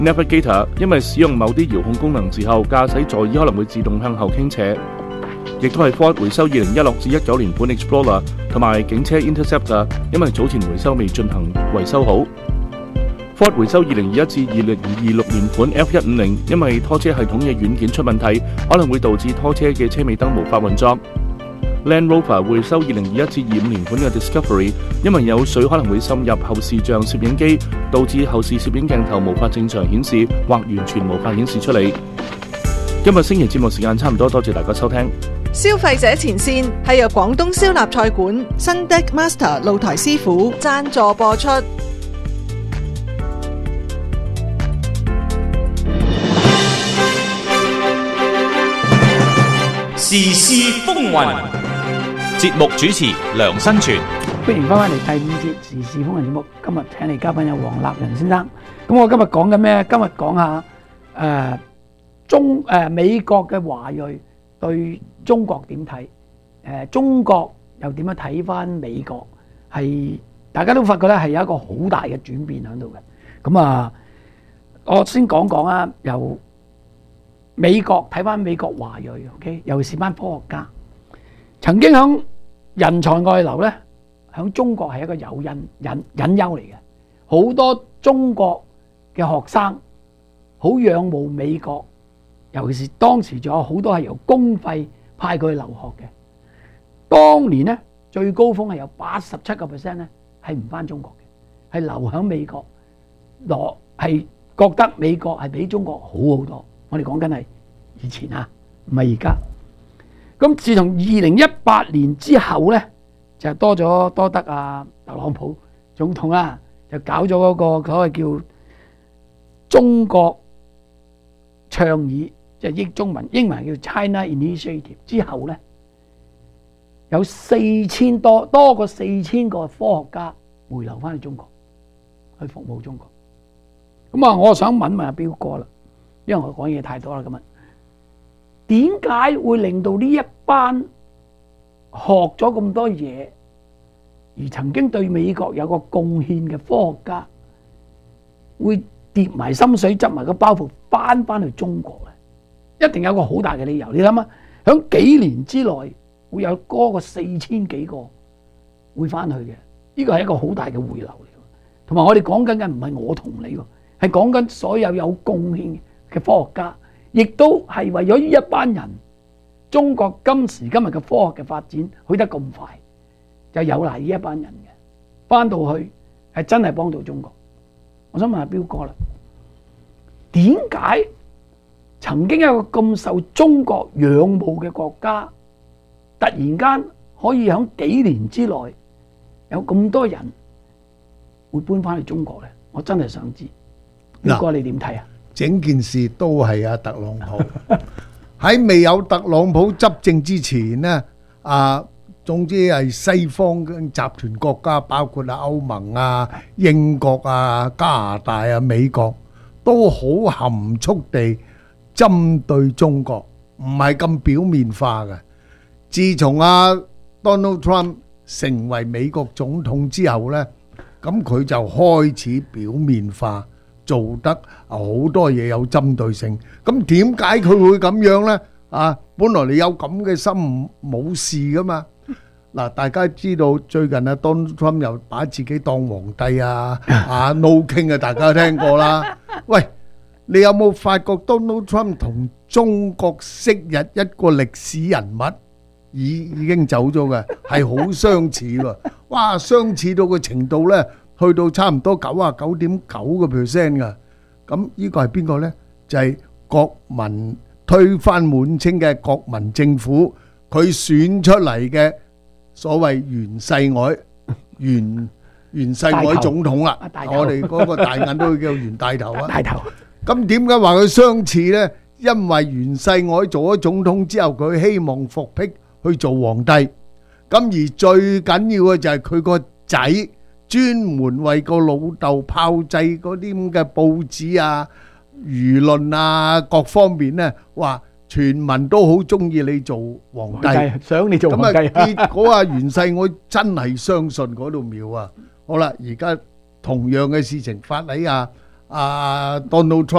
Navigator 因為使用某啲遙控功能時候，駕駛座椅可能會自動向後傾斜。亦都係 Ford 回收2016至19年款 Explorer 同埋警車 Interceptor， 因為早前回收未進行維修好。Ford 回收2021至2026年款 F150， 因為拖車系統嘅軟件出問題，可能會導致拖車嘅車尾燈無法運作。Land Rover 回收2021至25年款嘅 Discovery， 因為有水可能會滲入後視像攝影機，導致後視攝影鏡頭無法正常顯示或完全無法顯示出嚟。今日星期節目時間差唔多，多謝大家收聽。 消費者前線係由廣東燒臘菜館、新 Deck Master 露台師傅贊助播出。 時事風雲，節目主持梁新全。 歡迎翻返嚟第5節時事風雲節目。今日請嚟嘉賓有黃立仁先生。咁我今日講緊咩？今日講下美國嘅華裔對中國點睇？中國又點樣睇翻美國？係大家都發覺咧係有一個好大嘅轉變喺度嘅。咁啊，我先講講啊，由美國睇翻美國華裔 ，OK， 尤其是班科學家，曾經響人才外流咧，響中國係一個隱憂嚟嘅。好多中國嘅學生好仰慕美國，尤其是當時仲有好多係由公費派佢去留學嘅。當年咧最高峰係有87%咧係唔翻中國嘅，係留響美國，係覺得美國係比中國好好多。我哋講緊係以前啊，唔係而家。咁自從2018年之後咧，就多得啊特朗普總統啦，就搞咗嗰個所謂叫中國倡議，即係譯中文英文叫 China Initiative 之後咧，有多過4000個科學家回流翻去中國，去服務中國。咁啊，我想問阿彪哥啦，因為我講嘢太多啦，今日點解會令到呢一班學咗咁多嘢，而曾經對美國有個貢獻嘅科學家，會跌埋心水，執埋個包袱翻去中國咧？一定有個好大嘅理由。你諗下，響幾年之內會有多過4000幾個會翻去嘅，呢個係一個好大嘅回流嚟。同埋我哋講緊嘅唔係我同你喎，係講緊所有有貢獻嘅科學家，亦都係為咗呢一班人，中國今時今日嘅科學嘅發展去得咁快，就有賴呢一班人嘅翻到去係真係幫到中國。我想問下彪哥啦，點解曾經一個咁受中國仰慕嘅國家，突然間可以喺幾年之內有咁多人會搬翻去中國咧？我真係想知，彪哥你點睇啊？ 整件事都係阿特朗普喺未有特朗普執政之前呢，總之係西方集團國家，包括歐盟啊、英國啊、加拿大啊、美國，都好含蓄地針對中國，唔係咁表面化嘅。自從Donald Trump 成為美國總統之後呢，咁佢就開始表面化，做得好多嘢有針對性。咁點解佢會咁樣呢？本來你有咁嘅心冇事噶嘛。嗱，大家知道最近Donald Trump 又把自己當皇帝No King 大家聽過啦。喂，你有冇發覺 Donald Trump 同中國昔日一個歷史人物已經走咗嘅，係好相似喎。哇，相似到個程度呢，去到差唔多99.9%㗎。咁呢個係邊個呢？就係國民推翻滿清嘅國民政府，佢選出嚟嘅所謂袁世凱總統啦。我哋嗰個大眼都叫袁大頭啊。大頭。咁點解話佢相似呢？因為袁世凱做咗總統之後，佢希望復辟去做皇帝。咁而最緊要嘅就係佢個仔專門為個老豆炮製嗰啲咁嘅報紙啊、輿論啊各方面呢，話全民都好中意你做皇帝， 想你做皇帝。 咁結果袁世凱真係相信嗰度妙啊！好啦，而家同樣嘅事情發喺 Donald Trump